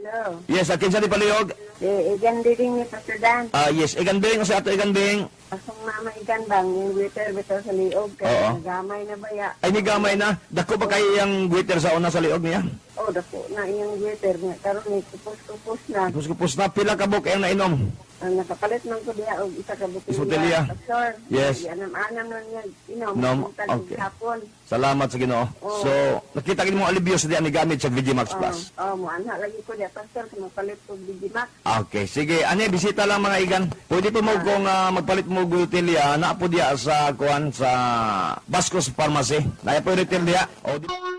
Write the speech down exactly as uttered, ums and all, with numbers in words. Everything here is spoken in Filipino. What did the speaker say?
Hello. Yes, akin sa di palihog. Eh, igan din ni Pastor Dan. Ah, yes, ikan bing, sa ato ikan bing. Asong mama igan bang, yung waiter bitaw sa liog. Oo. Kaya nagamay na ba ya? Ay, ni gamay na. Dako ba kayo yung waiter sa una sa liog niya? Oh, dako na iyang waiter nga. Karoon ni kupos-kupos na. Kupos-kupos na, pila ka buk yung nainom. Ang nakapalit man ko diya og isa ka Isa butilya. butilya. Pastor. Yes. Anam-anam lang niya. Inom. Inom, Inom. okay. Hapon. Salamat sa Ginoo. Oo. So, nakita kini mo alibyo sa diyan ni gamit sa Vigimax Oh, Plus. oh, mo anha lagi ko diya Pastor kung mapalit ko Digimax. Okay, sige. Ani, bisita lang mga igan. Pwede po mo kung ah, magpalit mo gutilya, na po diya sa kuan sa Bascos Pharmacy. Naya po yung retail diya. O, di-